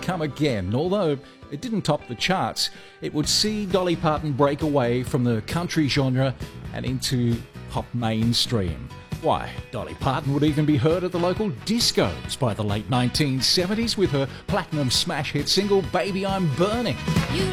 come again. Although it didn't top the charts, it would see Dolly Parton break away from the country genre and into pop mainstream. Why, Dolly Parton would even be heard at the local discos by the late 1970s with her platinum smash hit single Baby I'm Burning.